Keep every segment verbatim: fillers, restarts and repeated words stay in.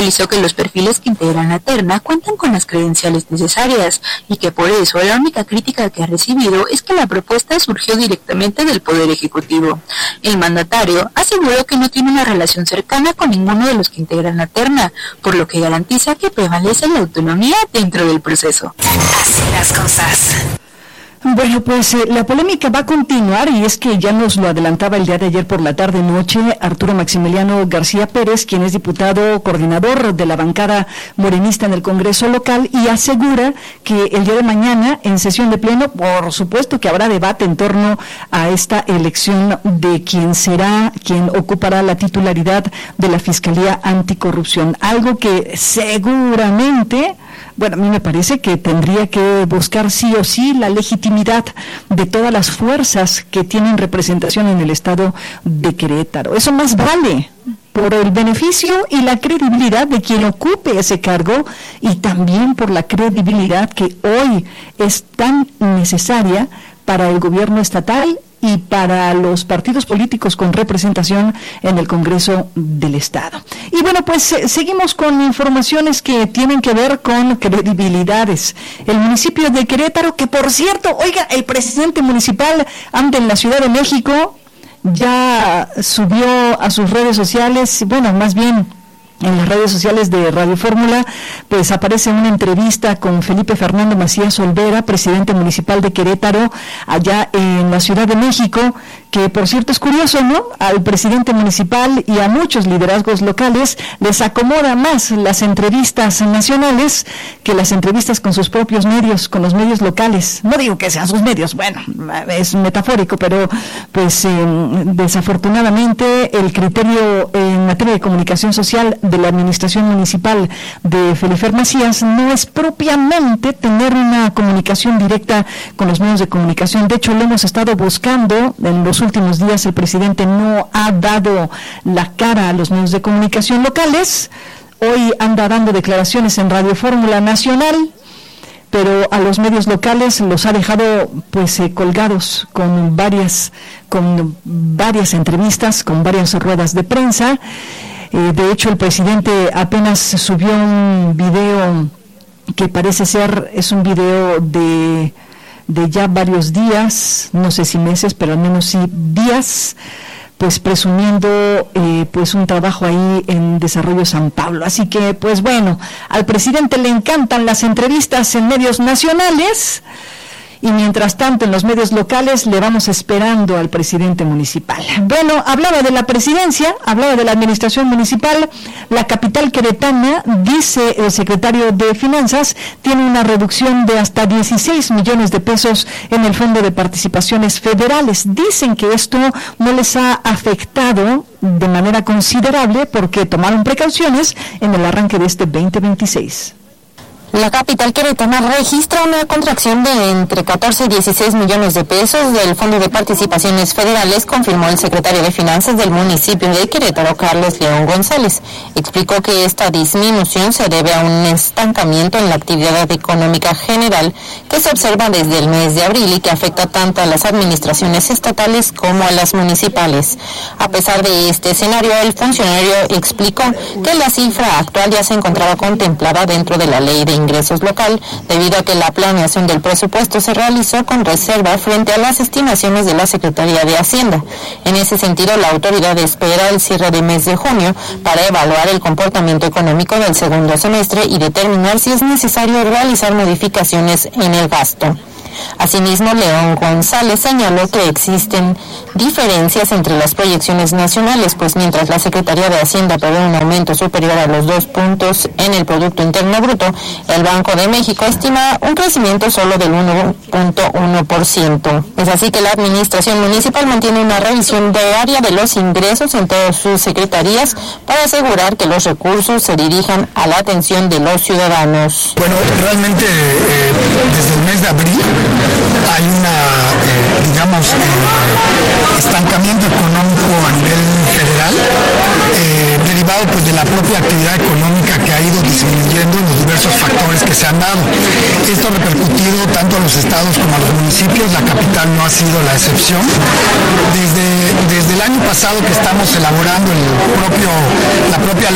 puntualizó que los perfiles que integran la terna cuentan con las credenciales necesarias y que por eso la única crítica que ha recibido es que la propuesta surgió directamente del Poder Ejecutivo. El mandatario aseguró que no tiene una relación cercana con ninguno de los que integran la terna, por lo que garantiza que prevalece la autonomía dentro del proceso. Así las cosas. Bueno, pues eh, la polémica va a continuar y es que ya nos lo adelantaba el día de ayer por la tarde-noche Arturo Maximiliano García Pérez, quien es diputado coordinador de la bancada morenista en el Congreso local, y asegura que el día de mañana en sesión de pleno, por supuesto que habrá debate en torno a esta elección de quién será, quién ocupará la titularidad de la Fiscalía Anticorrupción, algo que seguramente, bueno, a mí me parece que tendría que buscar sí o sí la legitimidad de todas las fuerzas que tienen representación en el estado de Querétaro. Eso más vale por el beneficio y la credibilidad de quien ocupe ese cargo y también por la credibilidad que hoy es tan necesaria para el gobierno estatal y para los partidos políticos con representación en el Congreso del Estado. Y bueno, pues eh, seguimos con informaciones que tienen que ver con credibilidades. El municipio de Querétaro, que por cierto, oiga, el presidente municipal anda en la Ciudad de México, ya subió a sus redes sociales, bueno, más bien en las redes sociales de Radio Fórmula, pues aparece una entrevista con Felipe Fernando Macías Olvera, presidente municipal de Querétaro, allá en la Ciudad de México, que por cierto es curioso, ¿no? Al presidente municipal y a muchos liderazgos locales les acomoda más las entrevistas nacionales que las entrevistas con sus propios medios, con los medios locales. No digo que sean sus medios, bueno, es metafórico, pero pues eh, desafortunadamente el criterio en materia de comunicación social de la administración municipal de Felipe Macías no es propiamente tener una comunicación directa con los medios de comunicación. De hecho, lo hemos estado buscando en los últimos días. El presidente no ha dado la cara a los medios de comunicación locales. Hoy anda dando declaraciones en Radio Fórmula Nacional, pero a los medios locales los ha dejado pues eh, colgados con varias con varias entrevistas, con varias ruedas de prensa. Eh, de hecho, el presidente apenas subió un video que parece ser, es un video de, de ya varios días, no sé si meses, pero al menos sí días, pues presumiendo eh, pues un trabajo ahí en Desarrollo San Pablo. Así que, pues bueno, al presidente le encantan las entrevistas en medios nacionales, y mientras tanto en los medios locales le vamos esperando al presidente municipal. Bueno, hablaba de la presidencia, hablaba de la administración municipal. La capital queretana, dice el secretario de Finanzas, tiene una reducción de hasta dieciséis millones de pesos en el Fondo de Participaciones Federales. Dicen que esto no les ha afectado de manera considerable porque tomaron precauciones en el arranque de este veinte veintiséis. La capital queretana registra una contracción de entre catorce y dieciséis millones de pesos del Fondo de Participaciones Federales, confirmó el secretario de Finanzas del municipio de Querétaro, Carlos León González. Explicó que esta disminución se debe a un estancamiento en la actividad económica general que se observa desde el mes de abril y que afecta tanto a las administraciones estatales como a las municipales. A pesar de este escenario, el funcionario explicó que la cifra actual ya se encontraba contemplada dentro de la ley de ingresos local, debido a que la planeación del presupuesto se realizó con reserva frente a las estimaciones de la Secretaría de Hacienda. En ese sentido, la autoridad espera el cierre de mes de junio para evaluar el comportamiento económico del segundo semestre y determinar si es necesario realizar modificaciones en el gasto. Asimismo, León González señaló que existen diferencias entre las proyecciones nacionales, pues mientras la Secretaría de Hacienda prevé un aumento superior a los dos puntos en el Producto Interno Bruto, el Banco de México estima un crecimiento solo del uno punto uno por ciento. Es así que la Administración Municipal mantiene una revisión diaria de los ingresos en todas sus secretarías para asegurar que los recursos se dirijan a la atención de los ciudadanos. Bueno, realmente eh, desde el mes de abril hay una, eh, digamos, eh, estancamiento económico a nivel federal, eh, derivado pues de la propia actividad económica que ha ido disminuyendo en los diversos factores que se han dado. Esto ha repercutido tanto a los estados como a los municipios, la capital no ha sido la excepción. Desde, desde el año pasado que estamos elaborando el propio, la propia ley de ingresos,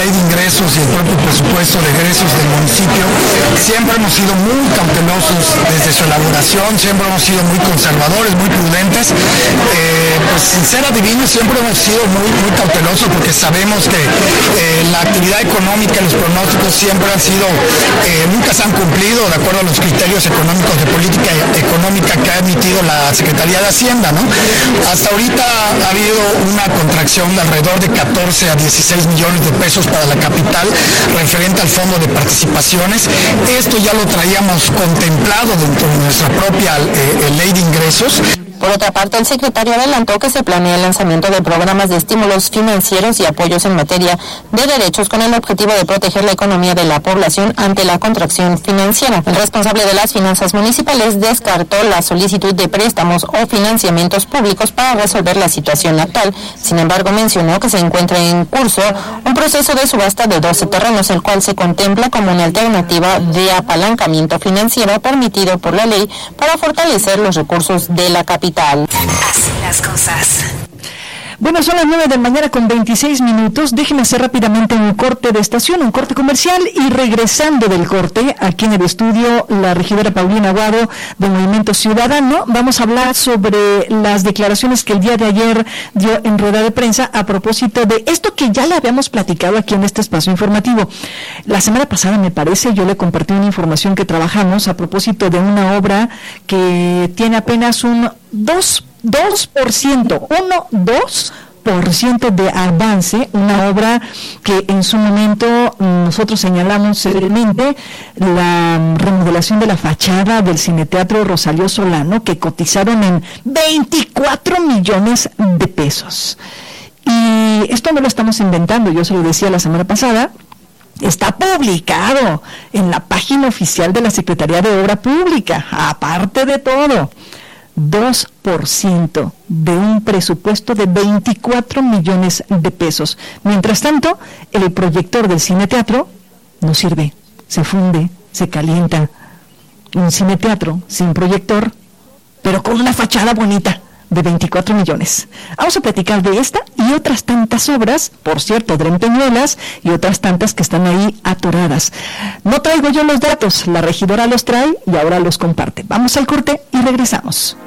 ingresos y el propio presupuesto de egresos del municipio, siempre hemos sido muy cautelosos desde su elaboración, siempre hemos sido muy conservadores, muy prudentes. Eh, pues sin ser adivinos, siempre hemos sido muy, muy cautelosos porque sabemos que eh, la actividad económica y los pronósticos siempre han sido, eh, nunca se han cumplido de acuerdo a los criterios económicos de política económica que ha emitido la Secretaría de Hacienda, ¿no? Hasta ahorita ha habido una contracción de alrededor de catorce a dieciséis millones de pesos para la capital referente al fondo de participaciones. Esto ya lo traíamos contemplado dentro de nuestra propia eh, ley de ingresos. Por otra parte, el secretario adelantó que se planea el lanzamiento de programas de estímulos financieros y apoyos en materia de derechos con el objetivo de proteger la economía de la población ante la contracción financiera. El responsable de las finanzas municipales descartó la solicitud de préstamos o financiamientos públicos para resolver la situación actual. Sin embargo, mencionó que se encuentra en curso un proceso de subasta de doce terrenos, el cual se contempla como una alternativa de apalancamiento financiero permitido por la ley para fortalecer los recursos de la capital. Así las cosas. Bueno, son las nueve de la mañana con veintiséis minutos. Déjenme hacer rápidamente un corte de estación, un corte comercial, y regresando del corte, aquí en el estudio, la regidora Paulina Aguado del Movimiento Ciudadano, vamos a hablar sobre las declaraciones que el día de ayer dio en rueda de prensa a propósito de esto que ya le habíamos platicado aquí en este espacio informativo. La semana pasada, me parece, yo le compartí una información que trabajamos a propósito de una obra que tiene apenas un dos por ciento, uno, dos por ciento de avance, una obra que en su momento nosotros señalamos severamente, la remodelación de la fachada del Cineteatro Rosalío Solano, que cotizaron en veinticuatro millones de pesos. Y esto no lo estamos inventando, yo se lo decía la semana pasada, está publicado en la página oficial de la Secretaría de Obra Pública, aparte de todo. dos por ciento de un presupuesto de veinticuatro millones de pesos. Mientras tanto, el proyector del cineteatro no sirve, se funde, se calienta. Un cineteatro sin proyector, pero con una fachada bonita de veinticuatro millones. Vamos a platicar de esta y otras tantas obras, por cierto, de Peñuelas, y otras tantas que están ahí atoradas. No traigo yo los datos, la regidora los trae y ahora los comparte. Vamos al corte y regresamos.